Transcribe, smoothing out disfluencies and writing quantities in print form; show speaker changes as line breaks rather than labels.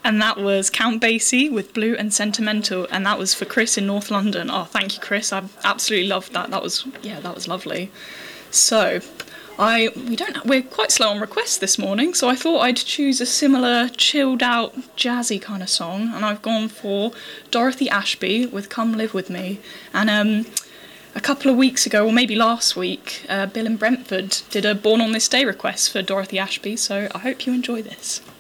And that was Count Basie with Blue and Sentimental, and that was for Chris in North London. Oh, thank you, Chris. I absolutely loved that. That was lovely. So, we're quite slow on requests this morning, so I thought I'd choose a similar chilled out, jazzy kind of song, and I've gone for Dorothy Ashby with Come Live With Me. And a couple of weeks ago, or maybe last week, Bill in Brentford did a Born on This Day request for Dorothy Ashby, so I hope you enjoy this.